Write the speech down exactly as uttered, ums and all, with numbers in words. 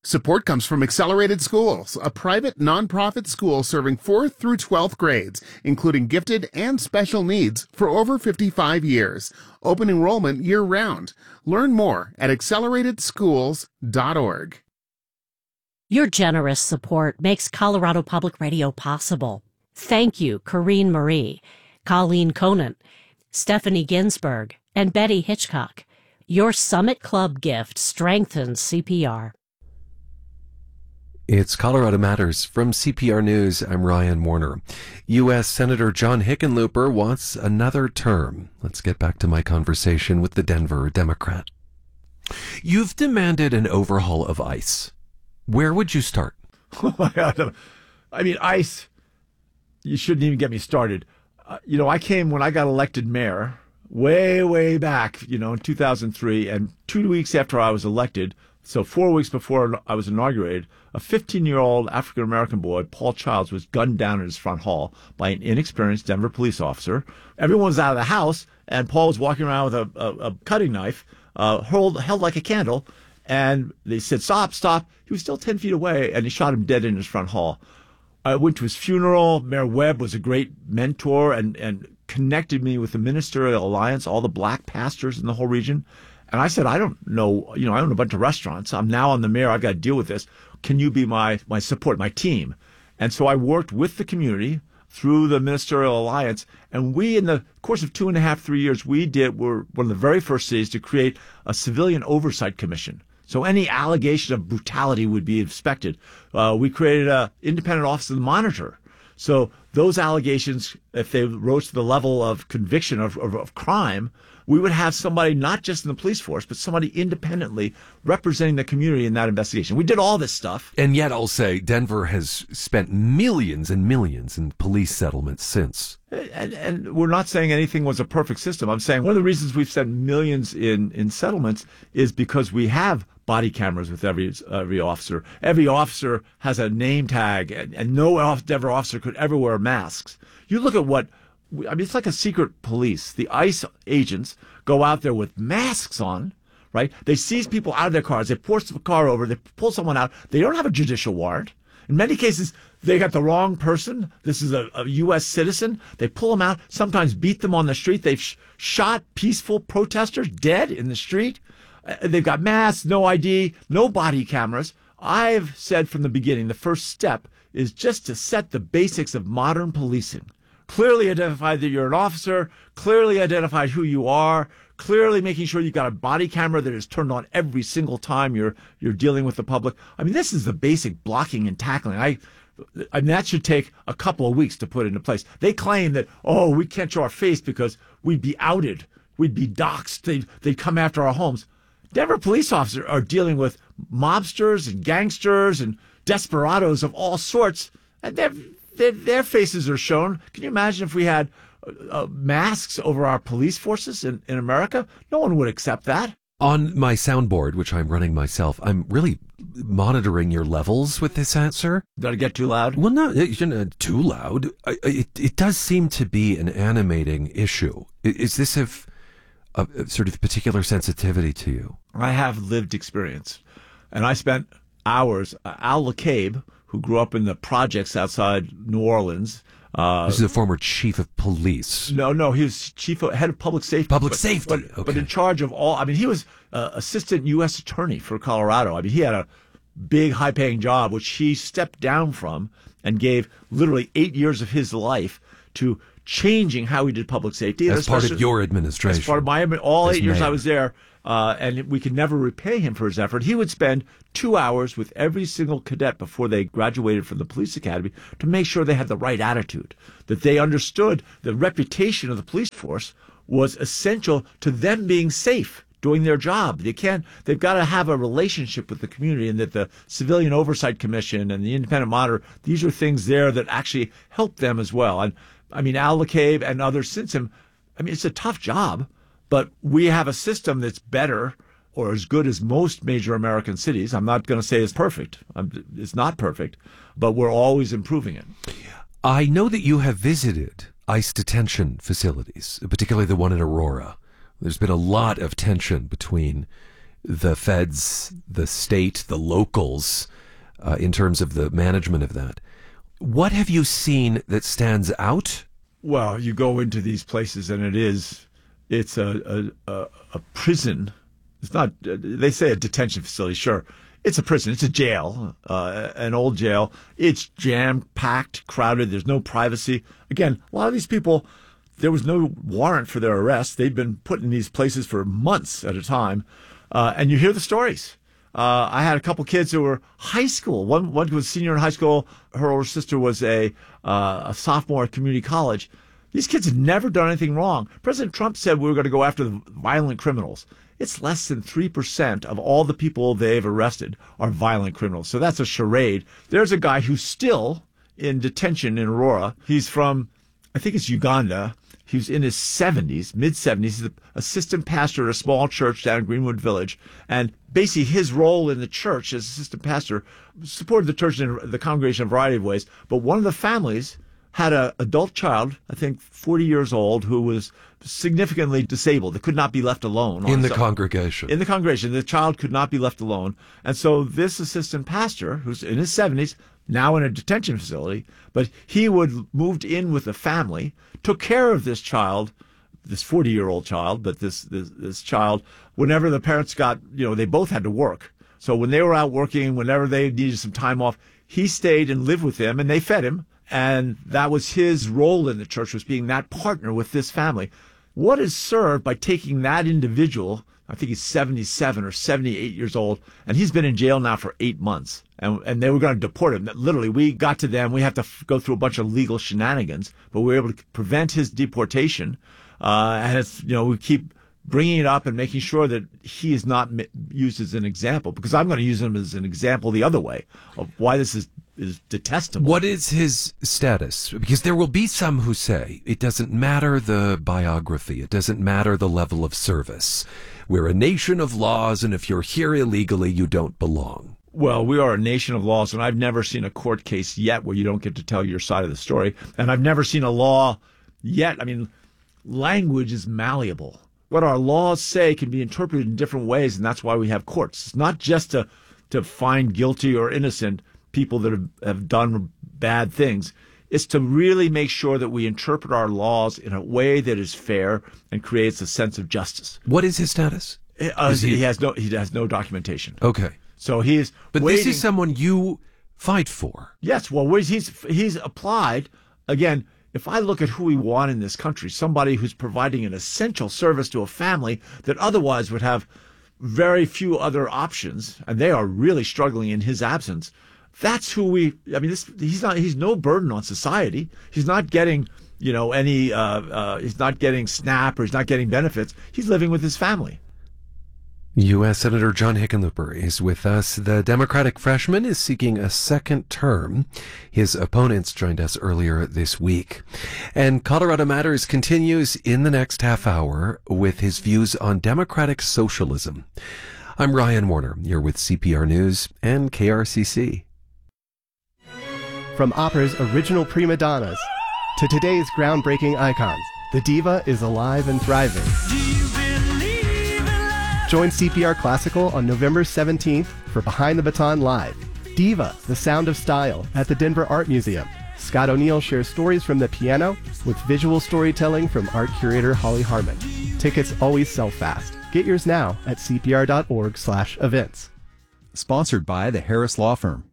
Support comes from Accelerated Schools, a private nonprofit school serving fourth through twelfth grades, including gifted and special needs, for over fifty-five years. Open enrollment year-round. Learn more at accelerated schools dot org. Your generous support makes Colorado Public Radio possible. Thank you, Corrine Marie, Colleen Conant, Stephanie Ginsberg, and Betty Hitchcock. Your Summit Club gift strengthens C P R. It's Colorado Matters from C P R News. I'm Ryan Warner. U S Senator John Hickenlooper wants another term. Let's get back to my conversation with the Denver Democrat. You've demanded an overhaul of ICE. Where would you start? Oh my God. I mean, ICE, you shouldn't even get me started. Uh, you know, I came when I got elected mayor way, way back, you know, in two thousand three, and two weeks after I was elected, so four weeks before I was inaugurated, a fifteen-year-old African-American boy, Paul Childs, was gunned down in his front hall by an inexperienced Denver police officer. Everyone was out of the house, and Paul was walking around with a, a, a cutting knife, uh, held, held like a candle, and they said, stop, stop. He was still ten feet away, and he shot him dead in his front hall. I went to his funeral. Mayor Webb was a great mentor and, and connected me with the Ministerial Alliance, all the black pastors in the whole region. And I said, I don't know, you know, I own a bunch of restaurants. I'm now on the mayor. I've got to deal with this. Can you be my, my support, my team? And so I worked with the community through the Ministerial Alliance. And we, in the course of two and a half, three years, we did, were one of the very first cities to create a civilian oversight commission. So any allegation of brutality would be inspected. Uh, we created an independent office of the monitor. So those allegations, if they rose to the level of conviction of, of, of crime, we would have somebody not just in the police force, but somebody independently representing the community in that investigation. We did all this stuff. And yet I'll say Denver has spent millions and millions in police settlements since. And, and we're not saying anything was a perfect system. I'm saying one of the reasons we've spent millions in, in settlements is because we have body cameras with every every officer. Every officer has a name tag, and, and no Denver officer could ever wear masks. You look at what, I mean, it's like a secret police. The ICE agents go out there with masks on, right? They seize people out of their cars. They force the car over. They pull someone out. They don't have a judicial warrant. In many cases, they got the wrong person. This is a, a U S citizen. They pull them out, sometimes beat them on the street. They've sh- shot peaceful protesters dead in the street. Uh, they've got masks, no I D, no body cameras. I've said from the beginning, the first step is just to set the basics of modern policing. Clearly identify that you're an officer, clearly identify who you are, clearly making sure you've got a body camera that is turned on every single time you're you're dealing with the public. I mean, this is the basic blocking and tackling. I, I mean, that should take a couple of weeks to put into place. They claim that, oh, we can't show our face because we'd be outed. We'd be doxxed. They'd, they'd come after our homes. Denver police officers are dealing with mobsters and gangsters and desperados of all sorts, and their, their, their faces are shown. Can you imagine if we had uh, masks over our police forces in, in America? No one would accept that. On my soundboard, which I'm running myself, I'm really monitoring your levels with this answer. Did I get too loud? Well, no, you're not too loud. I, it, it does seem to be an animating issue. Is this of a, a sort of particular sensitivity to you? I have lived experience, and I spent hours. Uh, Al LeCabe, who grew up in the projects outside New Orleans. Uh, this is a former chief of police. No, no, he was chief of, head of public safety. Public but, safety, but, okay. but in charge of all. I mean, he was uh, assistant U S attorney for Colorado. I mean, he had a big, high-paying job, which he stepped down from and gave literally eight years of his life to changing how we did public safety. As part of your administration. As part of my, all as eight years mayor. I was there, uh, and we could never repay him for his effort. He would spend two hours with every single cadet before they graduated from the police academy to make sure they had the right attitude, that they understood the reputation of the police force was essential to them being safe doing their job. They can't, they've got to have a relationship with the community, and that the Civilian Oversight Commission and the Independent Monitor, these are things there that actually help them as well. And I mean, Al LeCabe and others since him, I mean, it's a tough job, but we have a system that's better or as good as most major American cities. I'm not going to say it's perfect. I'm, it's not perfect, but we're always improving it. I know that you have visited ICE detention facilities, particularly the one in Aurora. There's been a lot of tension between the feds, the state, the locals, uh, in terms of the management of that. What have you seen that stands out? Well, you go into these places and it is, it's a, a, a, a prison. It's not, they say a detention facility, sure. It's a prison. It's a jail, uh, an old jail. It's jam-packed, crowded. There's no privacy. Again, a lot of these people, there was no warrant for their arrest. They've been put in these places for months at a time. Uh, and you hear the stories. Uh, I had a couple kids who were high school. One one was a senior in high school. Her older sister was a uh, a sophomore at community college. These kids had never done anything wrong. President Trump said we were going to go after the violent criminals. It's less than three percent of all the people they've arrested are violent criminals. So that's a charade. There's a guy who's still in detention in Aurora. He's from, I think it's Uganda. He was in his seventies, mid-seventies. He's the assistant pastor at a small church down in Greenwood Village. And basically his role in the church as assistant pastor supported the church and the congregation in a variety of ways. But one of the families had an adult child, I think forty years old, who was significantly disabled. That could not be left alone. In the congregation. In the congregation. The child could not be left alone. And so this assistant pastor, who's in his seventies, now in a detention facility, but he would moved in with the family, took care of this child, this forty-year-old child, but this, this this child, whenever the parents got, you know, they both had to work. So when they were out working, whenever they needed some time off, he stayed and lived with them, and they fed him. And that was his role in the church, was being that partner with this family. What is served by taking that individual, I think he's seventy-seven or seventy-eight years old, and he's been in jail now for eight months. And, and they were going to deport him. Literally, we got to them. We have to f- go through a bunch of legal shenanigans, but we were able to prevent his deportation. Uh, and it's, you know, we keep bringing it up and making sure that he is not mi- used as an example, because I'm going to use him as an example the other way of why this is, is detestable. What is his status? Because there will be some who say it doesn't matter the biography. It doesn't matter the level of service. We're a nation of laws, and if you're here illegally, you don't belong. Well, we are a nation of laws, and I've never seen a court case yet where you don't get to tell your side of the story. And I've never seen a law yet. I mean, language is malleable. What our laws say can be interpreted in different ways, and that's why we have courts. It's not just to, to find guilty or innocent people that have, have done bad things. It's to really make sure that we interpret our laws in a way that is fair and creates a sense of justice. What is his status? Uh, is he... he has no he has no documentation. Okay. So he is But waiting. This is someone you fight for. Yes, well, he's he's applied. Again, if I look at who we want in this country, somebody who's providing an essential service to a family that otherwise would have very few other options, and they are really struggling in his absence, that's who we, I mean, this, he's not, he's no burden on society. He's not getting, you know, any, uh, uh, he's not getting SNAP or he's not getting benefits. He's living with his family. U S Senator John Hickenlooper is with us. The Democratic freshman is seeking a second term. His opponents joined us earlier this week. And Colorado Matters continues in the next half hour with his views on democratic socialism. I'm Ryan Warner. You're with C P R News and K R C C. From opera's original prima donnas to today's groundbreaking icons, the diva is alive and thriving. Join C P R Classical on November seventeenth for Behind the Baton Live. Diva, the Sound of Style at the Denver Art Museum. Scott O'Neill shares stories from the piano with visual storytelling from art curator Holly Harmon. Tickets always sell fast. Get yours now at c p r dot org slash events. Sponsored by the Harris Law Firm.